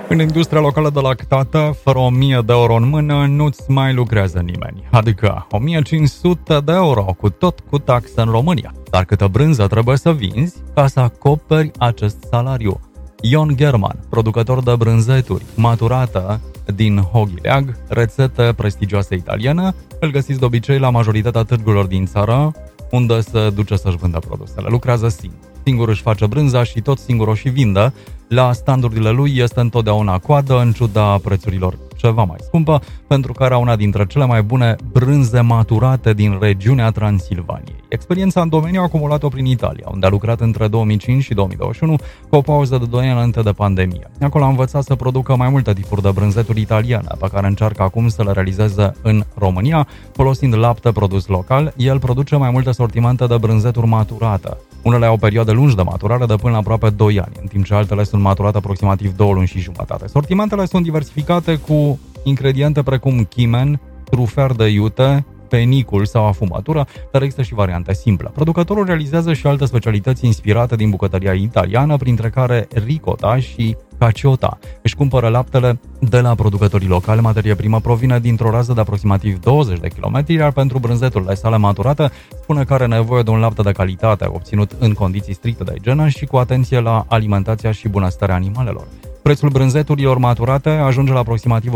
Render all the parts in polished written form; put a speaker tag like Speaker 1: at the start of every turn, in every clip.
Speaker 1: În industria locală de lactată, fără 1000 de euro în mână, nu-ți mai lucrează nimeni. Adică 1500 de euro cu taxe în România. Dar câtă brânză trebuie să vinzi ca să acoperi acest salariu? Ion German, producător de brânzeturi maturată din Hoghileag, rețete prestigioase italiene, îl găsiți de obicei la majoritatea târgurilor din țară, unde se duce să-și vândă produsele. Lucrează singur își face brânza și tot singur o și vinde. La standurile lui este întotdeauna coadă, în ciuda prețurilor ceva mai scumpă, pentru că are una dintre cele mai bune brânze maturate din regiunea Transilvaniei. Experiența în domeniu a acumulat-o prin Italia, unde a lucrat între 2005 și 2021, cu o pauză de 2 ani înainte de pandemie. Acolo a învățat să producă mai multe tipuri de brânzeturi italiene, pe care încearcă acum să le realizeze în România, folosind lapte produs local. El produce mai multe sortimente de brânzeturi maturate. Unele au perioade lungi de maturare de până la aproape 2 ani, în timp ce altele sunt maturate aproximativ 2 luni și jumătate. Sortimentele sunt diversificate cu ingrediente precum chimen, trufer de iute, penicul sau afumătură, dar există și variante simple. Producătorul realizează și alte specialități inspirate din bucătăria italiană, printre care ricotta și caciota. Își cumpără laptele de la producătorii locali, materie primă provine dintr-o rază de aproximativ 20 de kilometri, iar pentru brânzeturile sale maturate spune că are nevoie de un lapte de calitate, obținut în condiții stricte de igienă și cu atenție la alimentația și bunăstarea animalelor. Prețul brânzeturilor maturate ajunge la aproximativ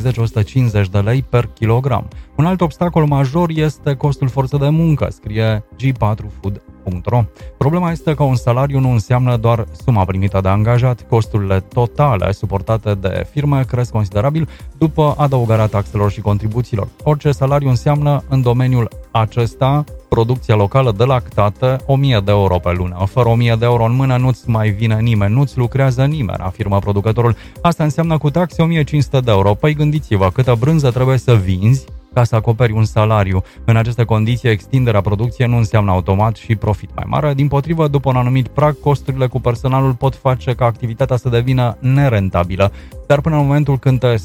Speaker 1: 130-150 de lei per kilogram. Un alt obstacol major este costul forței de muncă, scrie G4food.ro. Problema este că un salariu nu înseamnă doar suma primită de angajat. Costurile totale suportate de firme cresc considerabil după adăugarea taxelor și contribuțiilor. Orice salariu înseamnă în domeniul acesta producția locală de lactate 1000 de euro pe lună. Fără 1000 de euro în mână nu-ți mai vine nimeni, nu-ți lucrează nimeni, afirmă producătorul. Asta înseamnă cu taxe 1500 de euro. Păi gândiți-vă câtă brânză trebuie să vinzi ca să acoperi un salariu. În aceste condiții, extinderea producției nu înseamnă automat și profit mai mare. Dimpotrivă, după un anumit prag, costurile cu personalul pot face ca activitatea să devină nerentabilă. Dar până în momentul când te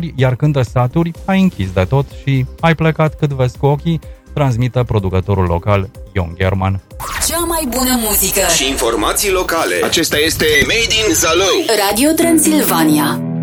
Speaker 1: saturi, ai închis de tot și ai plecat cât vezi cu ochii, transmite producătorul local Ion German.
Speaker 2: Cea mai bună muzică
Speaker 3: și informații locale. Acesta este Made in Zalău.
Speaker 2: Radio Transilvania.